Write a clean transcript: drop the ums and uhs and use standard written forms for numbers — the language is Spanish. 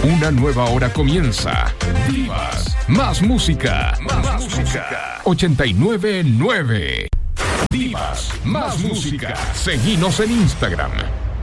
Una nueva hora comienza. Divas, más música. Más música. 89.9. Divas, más música. Seguinos en Instagram.